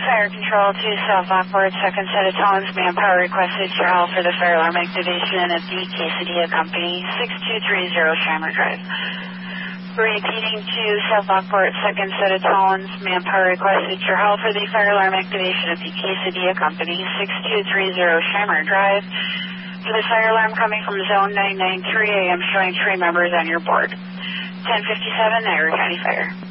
Fire Control to South Lockport, second set of tones, manpower requested your help for the fire alarm activation at the Quesadilla Company, 6230 Shimer Drive. Repeating to South Lockport, second set of tones, manpower requested your help for the fire alarm activation at the Quesadilla Company, 6230 Shimer Drive. For the fire alarm coming from zone 993, I am showing 3 members on your board. 1057, Niagara County Fire.